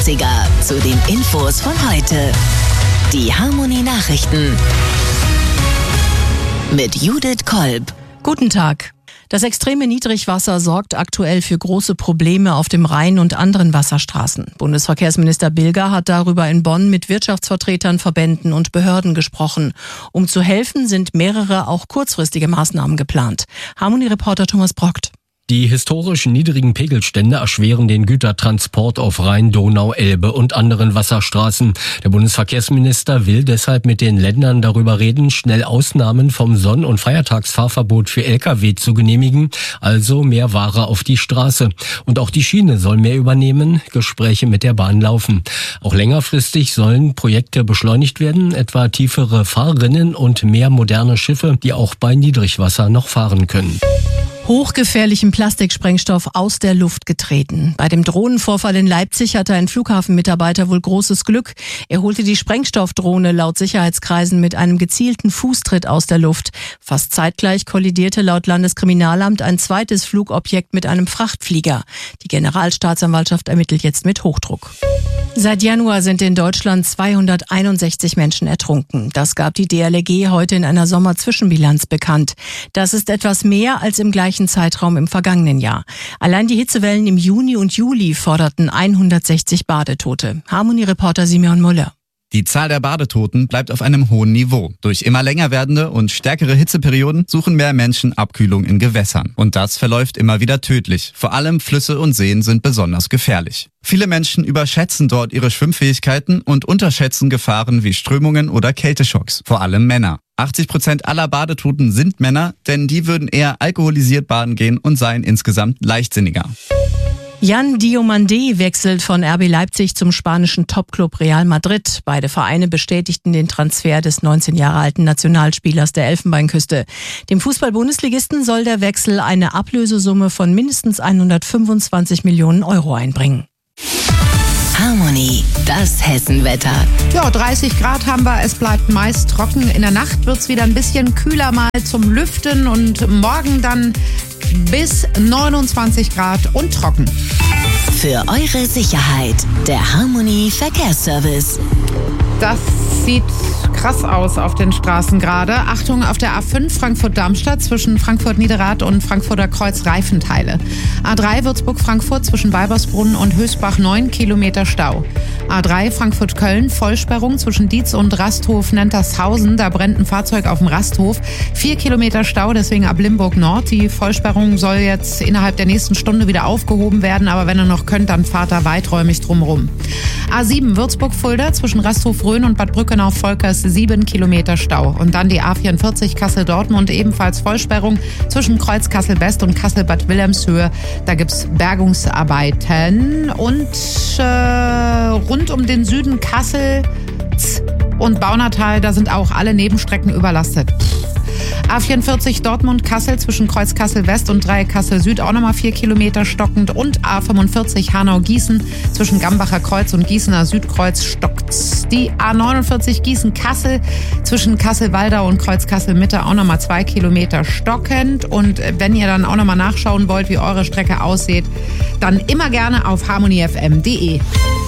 Klassiker zu den Infos von heute. Die Harmony Nachrichten mit Judith Kolb. Guten Tag. Das extreme Niedrigwasser sorgt aktuell für große Probleme auf dem Rhein und anderen Wasserstraßen. Bundesverkehrsminister Bilger hat darüber in Bonn mit Wirtschaftsvertretern, Verbänden und Behörden gesprochen. Um zu helfen, sind mehrere auch kurzfristige Maßnahmen geplant. Harmony-Reporter Thomas Brockt. Die historisch niedrigen Pegelstände erschweren den Gütertransport auf Rhein, Donau, Elbe und anderen Wasserstraßen. Der Bundesverkehrsminister will deshalb mit den Ländern darüber reden, schnell Ausnahmen vom Sonn- und Feiertagsfahrverbot für Lkw zu genehmigen, also mehr Ware auf die Straße. Und auch die Schiene soll mehr übernehmen, Gespräche mit der Bahn laufen. Auch längerfristig sollen Projekte beschleunigt werden, etwa tiefere Fahrrinnen und mehr moderne Schiffe, die auch bei Niedrigwasser noch fahren können. Hochgefährlichen Plastiksprengstoff aus der Luft getreten. Bei dem Drohnenvorfall in Leipzig hatte ein Flughafenmitarbeiter wohl großes Glück. Er holte die Sprengstoffdrohne laut Sicherheitskreisen mit einem gezielten Fußtritt aus der Luft. Fast zeitgleich kollidierte laut Landeskriminalamt ein zweites Flugobjekt mit einem Frachtflieger. Die Generalstaatsanwaltschaft ermittelt jetzt mit Hochdruck. Seit Januar sind in Deutschland 261 Menschen ertrunken. Das gab die DLRG heute in einer Sommerzwischenbilanz bekannt. Das ist etwas mehr als im gleichen Zeitraum im vergangenen Jahr. Allein die Hitzewellen im Juni und Juli forderten 160 Badetote. Harmony-Reporter Simeon Müller. Die Zahl der Badetoten bleibt auf einem hohen Niveau. Durch immer länger werdende und stärkere Hitzeperioden suchen mehr Menschen Abkühlung in Gewässern. Und das verläuft immer wieder tödlich. Vor allem Flüsse und Seen sind besonders gefährlich. Viele Menschen überschätzen dort ihre Schwimmfähigkeiten und unterschätzen Gefahren wie Strömungen oder Kälteschocks. Vor allem Männer. 80% aller Badetoten sind Männer, denn die würden eher alkoholisiert baden gehen und seien insgesamt leichtsinniger. Jan Diomandé wechselt von RB Leipzig zum spanischen Topclub Real Madrid. Beide Vereine bestätigten den Transfer des 19 Jahre alten Nationalspielers der Elfenbeinküste. Dem Fußball-Bundesligisten soll der Wechsel eine Ablösesumme von mindestens 125 Millionen Euro einbringen. Harmony, das Hessenwetter. Ja, 30 Grad haben wir, es bleibt meist trocken. In der Nacht wird es wieder ein bisschen kühler mal zum Lüften und morgen dann bis 29 Grad und trocken. Für eure Sicherheit, der Harmony Verkehrsservice. Das sieht krass aus auf den Straßen gerade. Achtung, auf der A5 Frankfurt-Darmstadt zwischen Frankfurt-Niederrad und Frankfurter Kreuz Reifenteile. A3 Würzburg-Frankfurt zwischen Weibersbrunn und Hösbach 9 Kilometer Stau. A3 Frankfurt-Köln Vollsperrung zwischen Dietz und Rasthof Nentershausen. Da brennt ein Fahrzeug auf dem Rasthof. 4 Kilometer Stau, deswegen ab Limburg Nord. Die Vollsperrung soll jetzt innerhalb der nächsten Stunde wieder aufgehoben werden. Aber wenn ihr noch könnt, dann fahrt da weiträumig drumherum. A7 Würzburg-Fulda zwischen Rasthof-Rhön und Bad Brückenau-Volkers 7 Kilometer Stau. Und dann die A44 Kassel-Dortmund, ebenfalls Vollsperrung zwischen Kreuz Kassel-West und Kassel-Bad Wilhelmshöhe. Da gibt's Bergungsarbeiten. Und rund um den Süden Kassel und Baunatal, da sind auch alle Nebenstrecken überlastet. A44 Dortmund-Kassel zwischen Kreuz Kassel-West und Dreieck Kassel-Süd auch nochmal 4 Kilometer stockend. Und A45 Hanau-Gießen zwischen Gambacher Kreuz und Gießener Südkreuz stockt. Die A49 Gießen-Kassel zwischen Kassel-Waldau und Kreuz Kassel-Mitte auch nochmal 2 Kilometer stockend. Und wenn ihr dann auch nochmal nachschauen wollt, wie eure Strecke aussieht, dann immer gerne auf harmonyfm.de.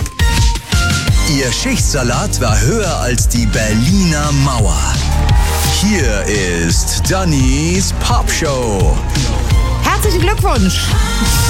Ihr Schichtsalat war höher als die Berliner Mauer. Hier ist Dannys Popshow. Herzlichen Glückwunsch!